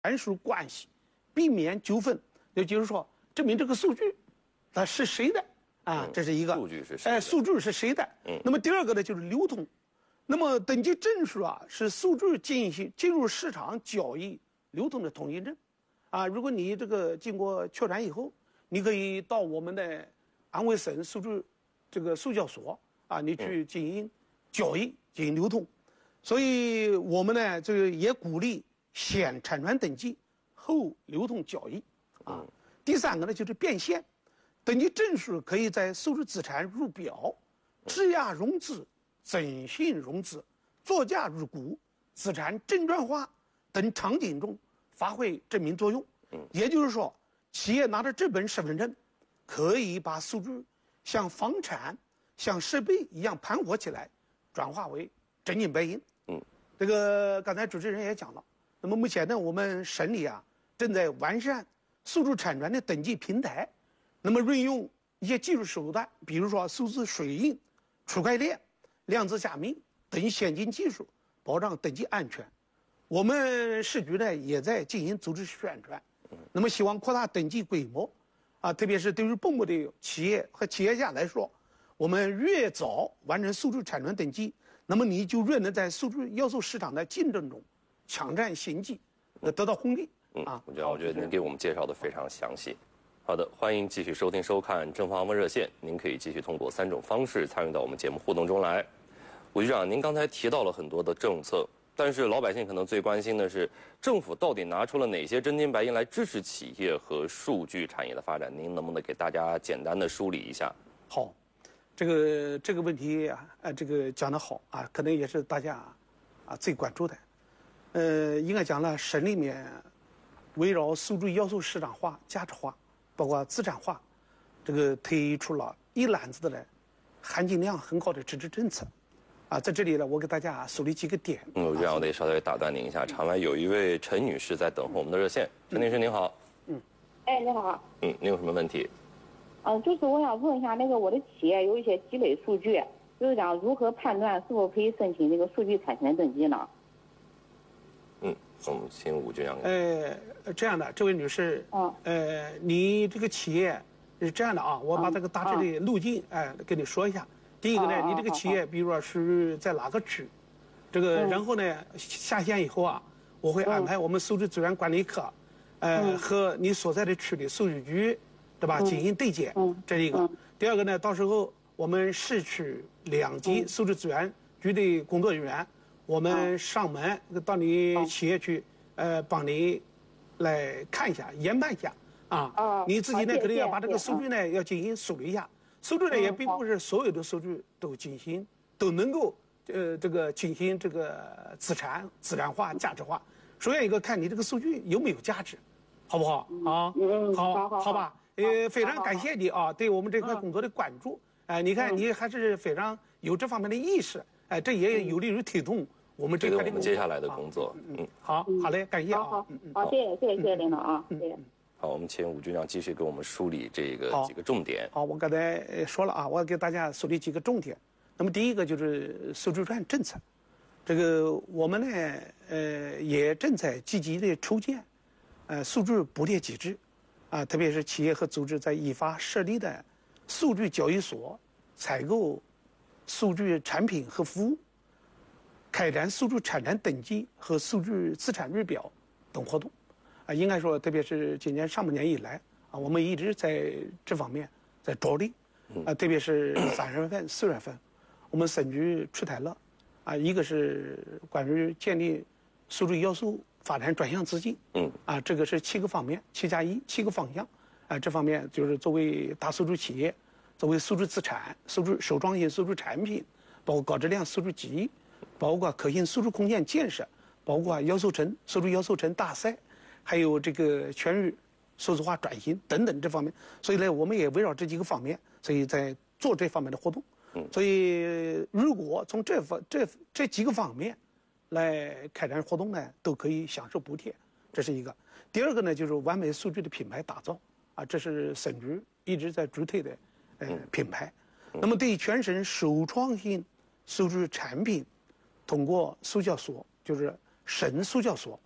阐述关系，避免纠纷。也就是说，证明这个数据它是谁的啊？这是一个数据是谁的？ 数据是谁的？那么第二个呢，就是流通。那么登记证书啊，是数据进入市场交易流通的通行证。啊，如果你这个经过确认以后，你可以到我们的安徽省数据这个数交所啊，你去进行交易、进行流通。所以我们呢，这个也鼓励先产权登记，后流通交易。啊，第三个呢就是变现，登记证书可以在数字资产入标、质押融资、征信融资、作价入股、资产证券化等场景中发挥证明作用。也就是说，企业拿着这本身份证，可以把数据像房产、像设备一样盘活起来，转化为真金白银。这个刚才主持人也讲了，那么目前呢，我们省里啊正在完善数字产权的登记平台，那么运用一些技术手段，比如说数字水印、区块链、量子加密等先进技术，保障登记安全。我们市局呢也在进行组织宣传，那么希望扩大登记规模，啊，特别是对于本国的企业和企业家来说，我们越早完成数字产权登记，那么你就越能在数字要素市场的竞争中抢占先机，得到红利。 我觉得您给我们介绍的非常详细。好的，欢迎继续收听收看正方问热线，您可以继续通过3种方式参与到我们节目互动中来。吴局长，您刚才提到了很多的政策，但是老百姓可能最关心的是，政府到底拿出了哪些真金白银来支持企业和数据产业的发展？您能不能给大家简单的梳理一下？ 好，这个问题啊，这个讲得好啊，可能也是大家最关注的。应该讲了，省里面围绕数据要素市场化、价值化，包括资产化，这个推出了一揽子的含金量很高的支持政策。在这里呢，我给大家梳理几个点。 我这样我得稍微打断您一下，场外有一位陈女士在等候我们的热线。陈女士您好。 你好。 您有什么问题？ 就是我想问一下，那个我的企业有一些积累数据，就是讲如何判断是否可以申请那个数据产权登记呢？ 我们请吴局长。 这样的，这位女士，你这个企业是这样的啊，我把这个大致的路径，跟你说一下。第一个呢，你这个企业，比如说是在哪个区，这个，然后呢，下线以后啊，我会安排我们数据资源管理科，和你所在的区的数据局，对吧，进行对接，这是一个。第二个呢，到时候我们市区2级数据资源局的工作人员，我们上门到你企业去，帮你来看一下、研判一下啊。你自己呢，肯定要把这个数据呢要进行梳理一下。数据呢也并不是所有的数据都能够这个进行这个资产化、价值化。首先一个看你这个数据有没有价值，好不好啊？好吧。非常感谢你啊，对我们这块工作的关注。你看你还是非常有这方面的意识，这也有利于推动我们这块的我们接下来的工作。 好嘞，感谢啊。 好，谢谢领导啊，谢谢。 好，我们请吴局长继续给我们梳理这个几个重点。 好，我刚才说了啊，我要给大家梳理几个重点。那么第一个就是数据转政策，这个我们呢也正在积极的筹建数据补贴机制，特别是企业和组织在依法设立的数据交易所采购数据产品和服务，开展数据产权登记和数据资产入标等活动。应该说，特别是今年上半年以来我们一直在这方面在着力特别是3月份、4月份，我们省局出台了一个是关于建立数据要素发展专项资金，这个是7个方面，7+1 7个方向这方面就是作为大数据企业，作为数据资产、首创新数据产品，包括高质量数据集艺，包括可信数据空间建设，包括数据要素城大赛。还有这个全域数字化转型等等这方面，所以呢，我们也围绕这几个方面，所以在做这方面的活动。所以如果从这几个方面来开展活动呢，都可以享受补贴，这是一个。第二个呢，就是完美数据的品牌打造这是省局一直在主推的品牌。那么对于全省首创新数据产品，通过数交所，就是省数交所。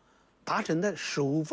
达成的首份